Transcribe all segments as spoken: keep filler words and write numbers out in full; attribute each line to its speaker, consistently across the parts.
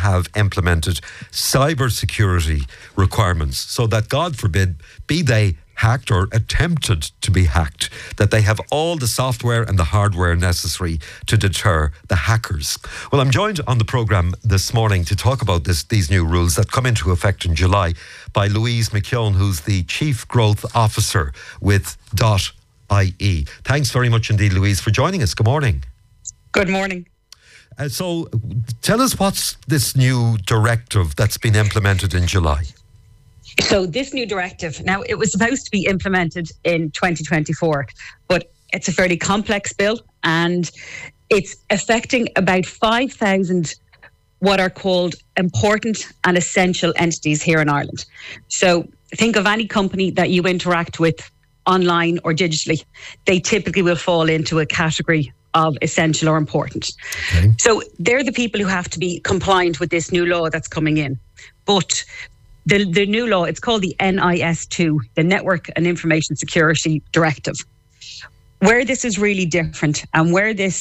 Speaker 1: have implemented cybersecurity requirements so that, God forbid, be they hacked or attempted to be hacked, that they have all the software and the hardware necessary to deter the hackers. Well, I'm joined on the programme this morning to talk about this, these new rules that come into effect in July by Louise McKeown, who's the Chief Growth Officer with dot I E. Thanks very much indeed, Louise, for joining us. Good morning.
Speaker 2: Good morning.
Speaker 1: Uh, so tell us, what's this new directive that's been implemented in July?
Speaker 2: So this new directive, now it was supposed to be implemented in twenty twenty-four, but it's a fairly complex bill and it's affecting about five thousand what are called important and essential entities here in Ireland. So think of any company that you interact with online or digitally. They typically will fall into a category of essential or important. Okay. So they're the people who have to be compliant with this new law that's coming in. But The, the new law, it's called the N I S two, the Network and Information Security Directive. Where this is really different and where this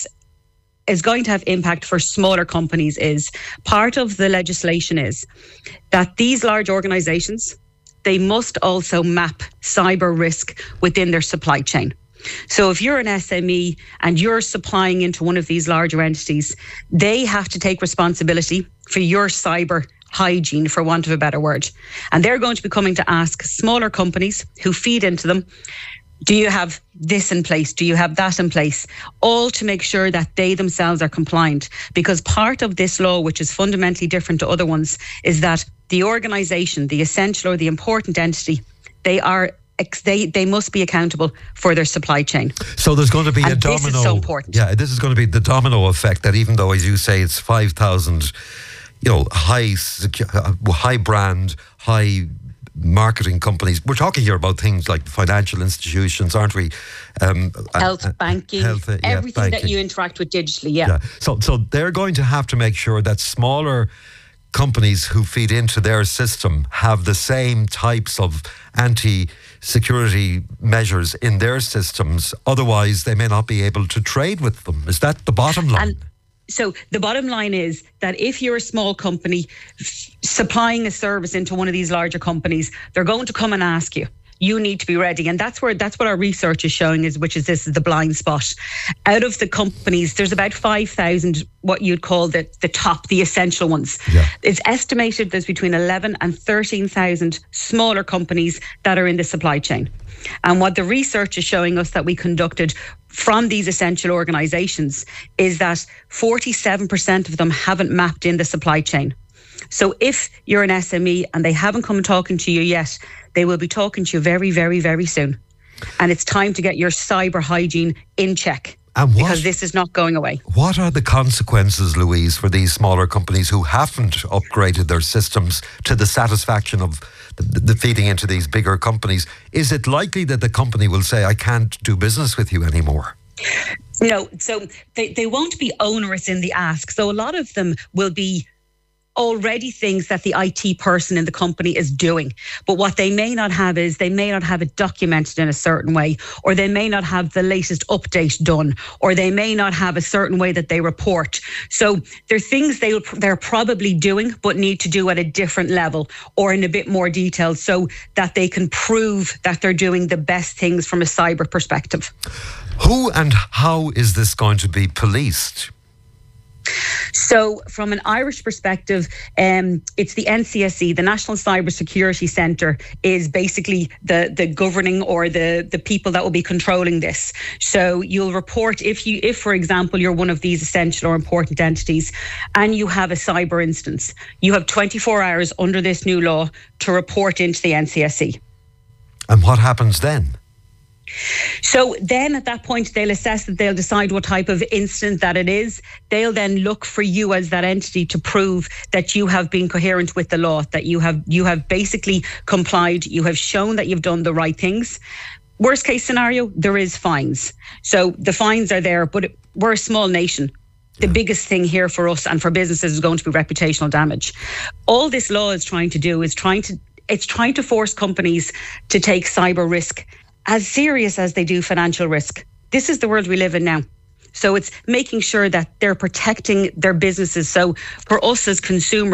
Speaker 2: is going to have impact for smaller companies is part of the legislation is that these large organisations, they must also map cyber risk within their supply chain. So if you're an S M E and you're supplying into one of these larger entities, they have to take responsibility for your cyber hygiene, for want of a better word. And they're going to be coming to ask smaller companies who feed into them, do you have this in place? Do you have that in place? All to make sure that they themselves are compliant. Because part of this law, which is fundamentally different to other ones, is that the organisation, the essential or the important entity, they are They they must be accountable for their supply chain.
Speaker 1: So there's going to be
Speaker 2: and
Speaker 1: a domino.
Speaker 2: This is so important.
Speaker 1: Yeah, this is going to be the domino effect that even though, as you say, it's five thousand, you know, high high brand, high marketing companies. We're talking here about things like financial institutions, aren't we? Um,
Speaker 2: health, uh, banking, health, uh, yeah, everything banking. That you interact with digitally. Yeah. yeah. So so they're going to have to make sure that smaller companies who feed into their system have the same types of anti-security measures in their systems. Otherwise, they may not be able to trade with them. Is that the bottom line? And so the bottom line is that if you're a small company f- supplying a service into one of these larger companies, they're going to come and ask you. You need to be ready. And that's where that's what our research is showing, is which is this is the blind spot. Out of the companies, there's about five thousand what you'd call the, the top, the essential ones. Yeah. It's estimated there's between eleven and thirteen thousand smaller companies that are in the supply chain. And what the research is showing us that we conducted from these essential organisations is that forty-seven percent of them haven't mapped in the supply chain. So if you're an S M E and they haven't come talking to you yet, they will be talking to you very, very, very soon. And it's time to get your cyber hygiene in check. And what, because this is not going away.
Speaker 1: What are the consequences, Louise, for these smaller companies who haven't upgraded their systems to the satisfaction of the, the feeding into these bigger companies? Is it likely that the company will say, I can't do business with you anymore?
Speaker 2: No, so they, they won't be onerous in the ask. So a lot of them will be already things that the I T person in the company is doing. But what they may not have is they may not have it documented in a certain way, or they may not have the latest update done, or they may not have a certain way that they report. So there are things they, they're probably doing but need to do at a different level or in a bit more detail so that they can prove that they're doing the best things from a cyber perspective.
Speaker 1: Who and how is this going to be policed?
Speaker 2: So from an Irish perspective, um, it's the N C S E, the National Cyber Security Centre, is basically the, the governing or the, the people that will be controlling this. So you'll report if you, if for example, you're one of these essential or important entities and you have a cyber instance, you have twenty-four hours under this new law to report into the N C S E.
Speaker 1: And what happens then?
Speaker 2: So then at that point, they'll assess that, they'll decide what type of incident that it is. They'll then look for you as that entity to prove that you have been coherent with the law, that you have you have basically complied, you have shown that you've done the right things. Worst case scenario, there is fines. So the fines are there, but we're a small nation. The biggest thing here for us and for businesses is going to be reputational damage. All this law is trying to do is trying to it's trying to force companies to take cyber risk as serious as they do financial risk. This is the world we live in now. So it's making sure that they're protecting their businesses. So for us as consumers,